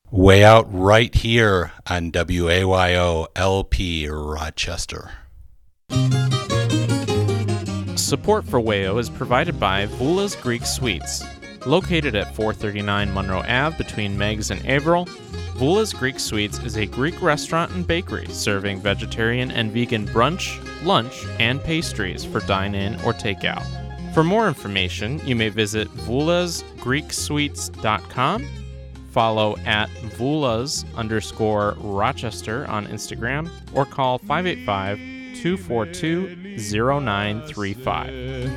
Way out right here on WAYO LP Rochester. Support for WAYO is provided by Vula's Greek Sweets. Located at 439 Monroe Ave between Meigs and Averill, Vula's Greek Sweets is a Greek restaurant and bakery serving vegetarian and vegan brunch, lunch, and pastries for dine-in or takeout. For more information, you may visit vulasgreeksweets.com, follow at vulas_Rochester on Instagram, or call 585-242-0935.